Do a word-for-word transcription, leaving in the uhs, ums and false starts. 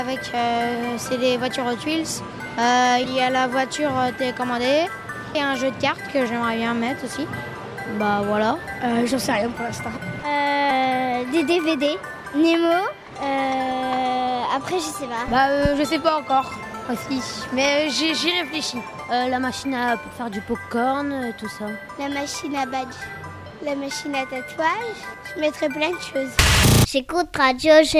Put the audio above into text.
Avec, euh, c'est des voitures Hot Wheels. Euh, il y a la voiture télécommandée et un jeu de cartes que j'aimerais bien mettre aussi. Bah voilà. Euh, j'en sais rien pour l'instant. Euh, des D V D, Nemo. Euh, après, je sais pas. Bah euh, je sais pas encore aussi, mais j'y, j'y réfléchis. Euh, la machine à, pour faire du popcorn, euh, tout ça. La machine à badge, la machine à tatouage. Je mettrais plein de choses. J'écoute Radio G.